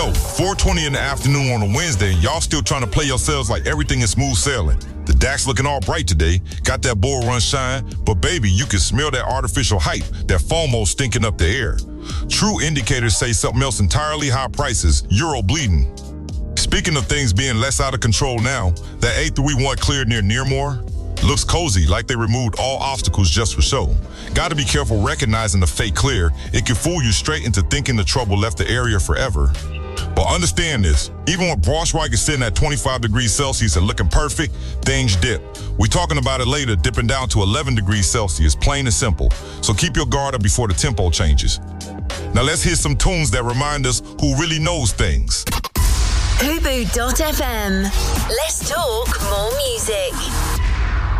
Yo, 4:20 in the afternoon on a Wednesday, and y'all still trying to play yourselves like everything is smooth sailing. The DAX looking all bright today, got that bull run shine, but baby, you can smell that artificial hype, that FOMO stinking up the air. True indicators say something else entirely: high prices, euro bleeding. Speaking of things being less out of control now, that A301 cleared near Nearmore looks cozy, like they removed all obstacles just for show. Gotta be careful recognizing the fake clear. It can fool you straight into thinking the trouble left the area forever. But understand this, even when Braunschweig is sitting at 25 degrees Celsius and looking perfect, things dip. We're talking about it later, dipping down to 11 degrees Celsius, plain and simple. So keep your guard up before the tempo changes. Now let's hear some tunes that remind us who really knows things. Fubu.fm. Let's talk more music.